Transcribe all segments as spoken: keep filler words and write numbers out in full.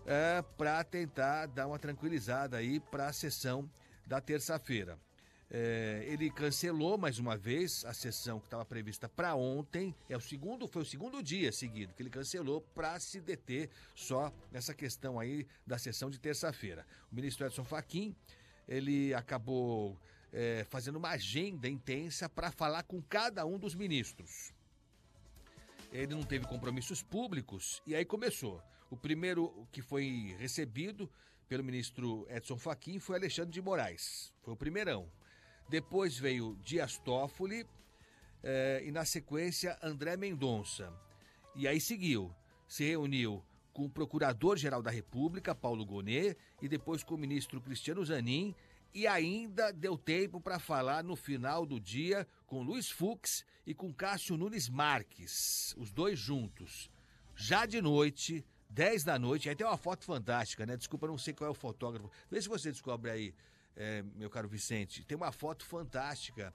é, para tentar dar uma tranquilizada aí para a sessão da terça-feira. É, ele cancelou mais uma vez a sessão que estava prevista para ontem. É o segundo, foi o segundo dia seguido que ele cancelou para se deter só nessa questão aí da sessão de terça-feira. O ministro Edson Fachin, ele acabou é, fazendo uma agenda intensa para falar com cada um dos ministros. Ele não teve compromissos públicos e aí começou. O primeiro que foi recebido pelo ministro Edson Fachin foi Alexandre de Moraes. Foi o primeirão. Depois veio Dias Toffoli eh, e, na sequência, André Mendonça. E aí seguiu. Se reuniu com o Procurador-Geral da República, Paulo Gonet, e depois com o ministro Cristiano Zanin. E ainda deu tempo para falar no final do dia com Luiz Fux e com Cássio Nunes Marques, os dois juntos. Já de noite, dez da noite, aí tem uma foto fantástica, né? Desculpa, não sei qual é o fotógrafo. Vê se você descobre aí. É, meu caro Vicente, tem uma foto fantástica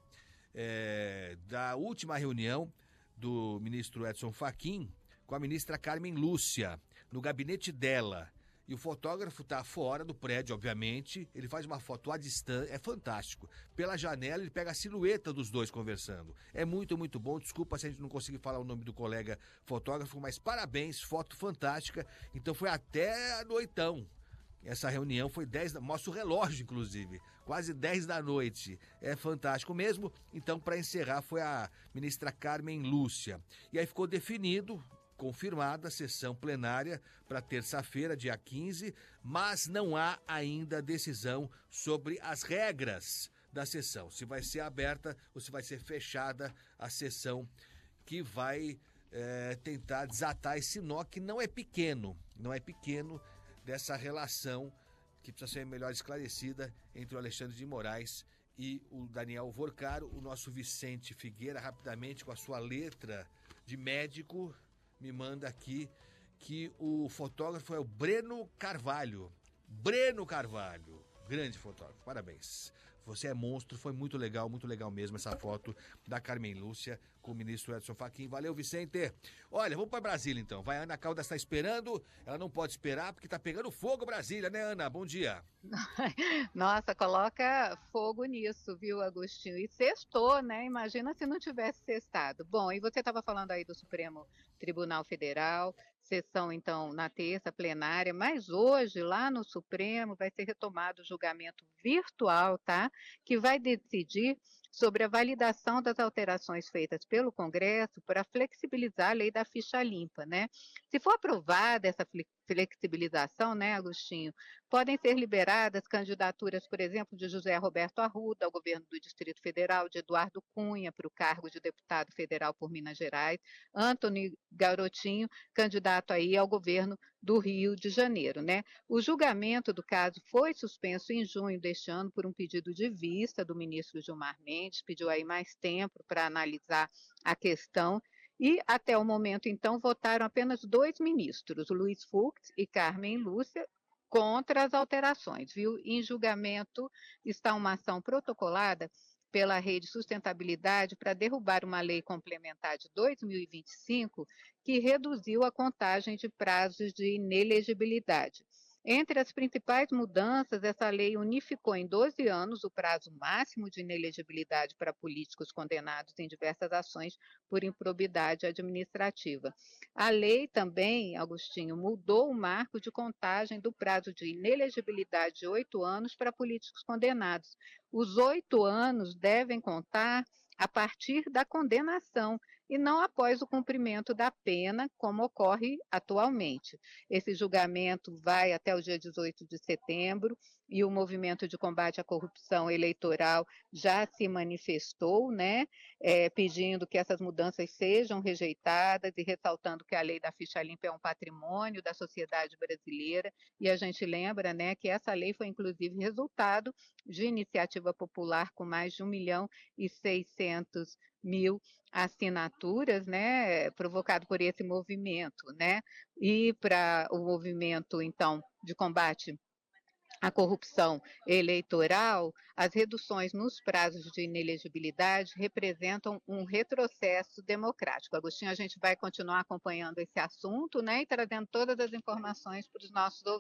é, da última reunião do ministro Edson Fachin com a ministra Carmen Lúcia, no gabinete dela. E o fotógrafo está fora do prédio, obviamente, ele faz uma foto à distância, é fantástico. Pela janela ele pega a silhueta dos dois conversando. É muito, muito bom, desculpa se a gente não conseguir falar o nome do colega fotógrafo, mas parabéns, foto fantástica. Então foi até a noitão. Essa reunião foi dez, mostra o relógio, inclusive, quase dez da noite. É fantástico mesmo. Então, para encerrar, foi a ministra Carmen Lúcia. E aí ficou definido, confirmada a sessão plenária para terça-feira, dia quinze, mas não há ainda decisão sobre as regras da sessão. Se vai ser aberta ou se vai ser fechada a sessão que vai é, tentar desatar esse nó que não é pequeno, não é pequeno, dessa relação que precisa ser melhor esclarecida entre o Alexandre de Moraes e o Daniel Vorcaro. O nosso Vicente Figueira, rapidamente, com a sua letra de médico, me manda aqui que o fotógrafo é o Breno Carvalho. Breno Carvalho, grande fotógrafo, parabéns. Você é monstro, foi muito legal, muito legal mesmo essa foto da Carmen Lúcia com o ministro Edson Fachin. Valeu, Vicente. Olha, vamos para Brasília então. Vai, a Ana Caldas está esperando, ela não pode esperar porque está pegando fogo Brasília, né, Ana? Bom dia. Nossa, coloca fogo nisso, viu, Agostinho? E sextou, né? Imagina se não tivesse sextado. Bom, e você estava falando aí do Supremo Tribunal Federal, sessão então na terça, plenária, mas hoje lá no Supremo vai ser retomado o julgamento virtual, tá? Que vai decidir sobre a validação das alterações feitas pelo Congresso para flexibilizar a lei da ficha limpa, né? Se for aprovada essa flexibilização, né, Agostinho, podem ser liberadas candidaturas, por exemplo, de José Roberto Arruda ao governo do Distrito Federal, de Eduardo Cunha para o cargo de deputado federal por Minas Gerais, Antony Garotinho, candidato aí ao governo do Rio de Janeiro, né? O julgamento do caso foi suspenso em junho deste ano por um pedido de vista do ministro Gilmar Mendes, pediu aí mais tempo para analisar a questão. E, até o momento, então, votaram apenas dois ministros, Luiz Fux e Carmen Lúcia, contra as alterações, viu? Em julgamento está uma ação protocolada pela Rede Sustentabilidade para derrubar uma lei complementar de dois mil e vinte e cinco que reduziu a contagem de prazos de inelegibilidade. Entre as principais mudanças, essa lei unificou em doze anos o prazo máximo de inelegibilidade para políticos condenados em diversas ações por improbidade administrativa. A lei também, Agostinho, mudou o marco de contagem do prazo de inelegibilidade de oito anos para políticos condenados. Os oito anos devem contar a partir da condenação e não após o cumprimento da pena, como ocorre atualmente. Esse julgamento vai até o dia dezoito de setembro e o movimento de combate à corrupção eleitoral já se manifestou, né, é, pedindo que essas mudanças sejam rejeitadas e ressaltando que a lei da ficha limpa é um patrimônio da sociedade brasileira. E a gente lembra, né, que essa lei foi inclusive resultado de iniciativa popular com mais de um milhão e seiscentos mil assinaturas, né, provocado por esse movimento, né, e para o movimento, então, de combate à corrupção eleitoral, as reduções nos prazos de inelegibilidade representam um retrocesso democrático. Agostinho, a gente vai continuar acompanhando esse assunto, né, e trazendo todas as informações para os nossos ouvintes.